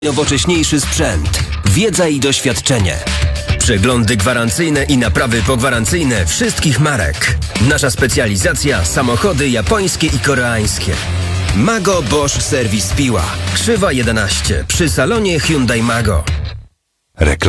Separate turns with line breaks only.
Najnowocześniejszy sprzęt, wiedza i doświadczenie. Przeglądy gwarancyjne i naprawy pogwarancyjne wszystkich marek. Nasza specjalizacja: samochody japońskie i koreańskie. Mago Bosch Serwis Piła. Krzywa 11 przy salonie Hyundai Mago.